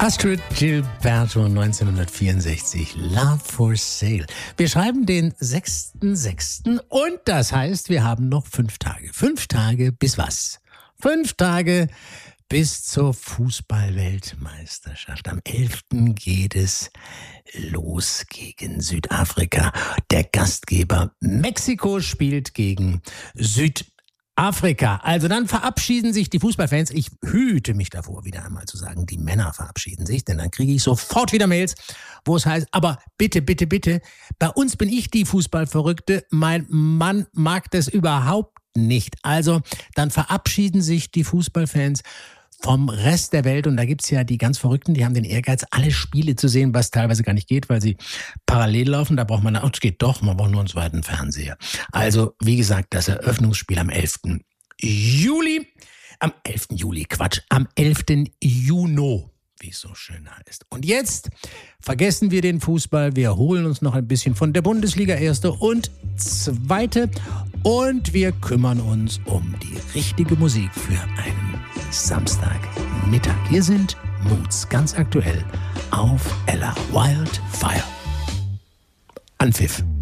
Astrid Gilberto 1964, Love for Sale. Wir schreiben den 6.6. und das heißt, wir haben noch 5 Tage. 5 Tage bis was? 5 Tage bis zur Fußball-Weltmeisterschaft. Am 11. geht es los gegen Südafrika. Der Gastgeber Mexiko spielt gegen Südafrika. Also dann verabschieden sich die Fußballfans. Ich hüte mich davor, wieder einmal zu sagen, die Männer verabschieden sich, denn dann kriege ich sofort wieder Mails, wo es heißt, aber bitte, bitte, bitte, bei uns bin ich die Fußballverrückte, mein Mann mag das überhaupt nicht. Also dann verabschieden sich die Fußballfans vom Rest der Welt. Und da gibt's ja die ganz Verrückten, die haben den Ehrgeiz, alle Spiele zu sehen, was teilweise gar nicht geht, weil sie parallel laufen. Da braucht man, es geht doch, man braucht nur einen zweiten Fernseher. Also, wie gesagt, das Eröffnungsspiel am 11. Juli. Am 11. Juli, am 11. Juni, wie es so schön heißt. Und jetzt vergessen wir den Fußball. Wir holen uns noch ein bisschen von der Bundesliga erste und zweite. Und wir kümmern uns um die richtige Musik für einen Samstagmittag. Hier sind Moods, ganz aktuell auf Ella Wildfire. Anpfiff.